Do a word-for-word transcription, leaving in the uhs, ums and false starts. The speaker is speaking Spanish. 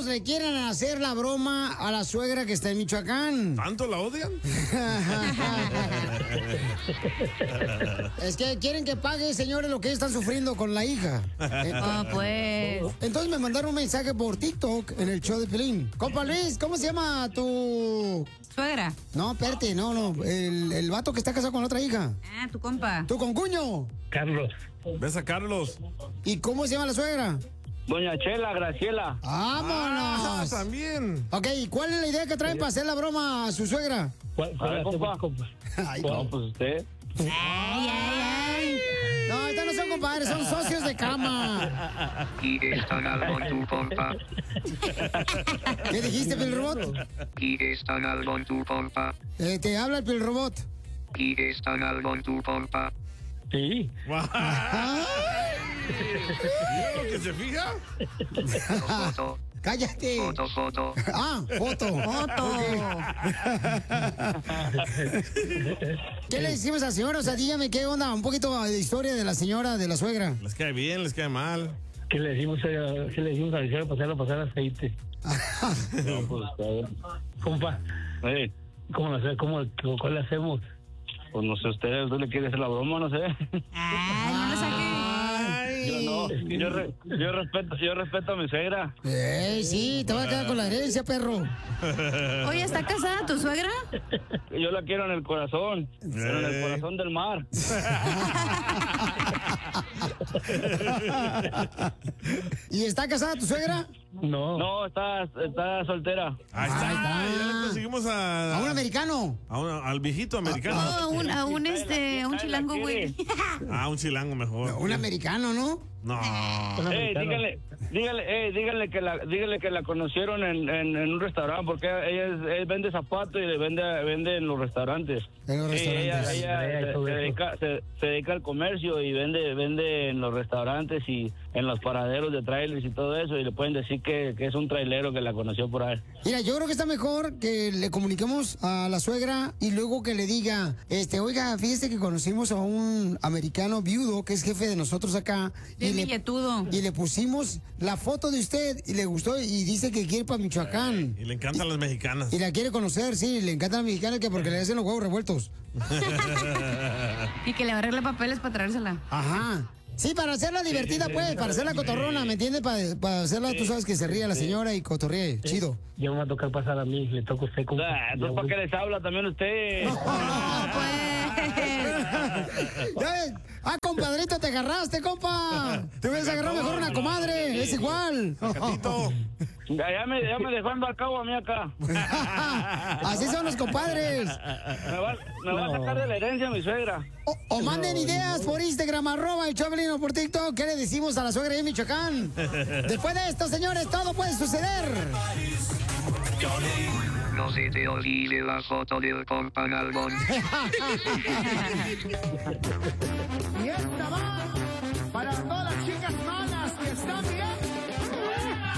le quieren hacer la broma a la suegra que está en Michoacán. ¿Tanto la odian? Es que quieren que pague, señores, lo que están sufriendo con la hija. Oh, pues. Entonces me mandaron un mensaje por TikTok en el show de Pelín. Compa Luis, ¿cómo se llama tu suegra? No, espérate, no, no. El, el vato que está casado con la otra hija. Ah, tu compa. ¿Tu concuño? Carlos. ¿Ves a Carlos? ¿Y cómo se llama la suegra? Doña Chela, Graciela. ¡Vámonos! Ah, también. Ok, ¿y cuál es la idea que traen para hacer la broma a su suegra? ¿Cuál, cuál A ver, hacemos, compa. compa? Ay, No, pues usted. Ay, ay, ay. no, estos no son compadres, son socios de cama. Y están algo en tu compa. ¿Qué dijiste, Pilrobot? Y están algo en tu compa. Eh, te habla el Pilrobot. Y están algo en tu compa. Sí. ¿Mira lo que se fija? Foto, ¡Cállate! foto, foto. Ah, foto. Foto. ¿Qué le decimos a la señora? O sea, dígame qué onda, un poquito de historia de la señora, de la suegra. Les cae bien, les cae mal. ¿Qué le decimos a, qué le decimos a la pasarlo pasar aceite? No, pues a ver. Compa, Eh, ¿cómo lo hacemos? ¿Cómo, ¿Cuál le hacemos? pues no sé, usted, usted le quiere hacer la broma, no sé. Ay, no lo saqué. Yo no, yo, re- yo respeto, yo respeto a mi suegra. ¡Ey, sí! Te vas a quedar con la herencia, perro. Oye, ¿está casada tu suegra? Yo la quiero en el corazón, pero en el Eh. corazón del mar. ¿Y está casada tu suegra? No. No, está, está soltera. Ahí está, Ahí está. ya le conseguimos a... A un americano. a un- al viejito americano. Oh, a un, a un, este, a un chilango, güey. Ah, un chilango mejor. Un americano, ¿no? No. Un Eh, americano. díganle, díganle, eh, díganle que la, díganle que la conocieron en, en, en un restaurante, porque ella, es- ella vende zapatos y le vende, vende en los restaurantes. En los Sí, ella, restaurantes. ella Ella se, hizo se eso. dedica, se, se dedica al comercio y vende, vende en los restaurantes y en los paraderos de trailers y todo eso, y le pueden decir que, que es un trailero que la conoció por ahí. Mira, yo creo que está mejor que le comuniquemos a la suegra y luego que le diga, este, oiga, fíjese que conocimos a un americano viudo que es jefe de nosotros acá. Bien le, billetudo. y le pusimos la foto de usted y le gustó y dice que quiere ir para Michoacán. Y le encantan las mexicanas. Y la quiere conocer, sí, le encantan las mexicanas que porque le hacen los huevos revueltos. Y que le arregle papeles para traérsela. Ajá. Sí, para hacerla divertida, pues, para hacerla cotorrona, ¿me entiendes? Para, para hacerla, tú sabes que se ría la señora y cotorree, chido. Ya me va a tocar pasar a mí, le toca a usted, compa. Ah, entonces, ¿para qué les habla también usted? No, pues. Ya ves. Ah, compadrito, te agarraste, compa. Te hubieras agarrado mejor una comadre, es igual. Gatito. Ya, ya me, ya me dejó al cabo a mí acá. Así son los compadres. Me va, me va a sacar de la herencia mi suegra. O, o manden ideas por Instagram, arroba el Choplin o por TikTok. ¿Qué le decimos a la suegra de Michoacán? Después de esto, señores, todo puede suceder. No se te olvide la foto del compa Nalgón. Y esta va.